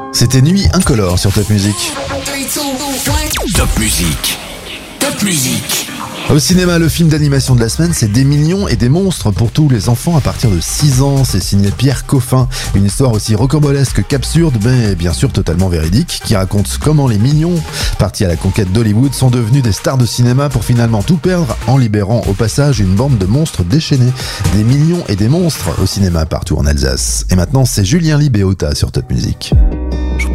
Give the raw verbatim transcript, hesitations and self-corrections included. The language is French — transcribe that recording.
C'était Nuit Incolore sur Top Music. Top Music. Top Music. Au cinéma, le film d'animation de la semaine, c'est Des millions et des monstres pour tous les enfants à partir de six ans. C'est signé Pierre Coffin. Une histoire aussi rocambolesque qu'absurde, mais bien sûr totalement véridique, qui raconte comment les mignons, partis à la conquête d'Hollywood, sont devenus des stars de cinéma pour finalement tout perdre en libérant au passage une bande de monstres déchaînés. Des millions et des monstres au cinéma partout en Alsace. Et maintenant, c'est Julien Libéota sur Top Music.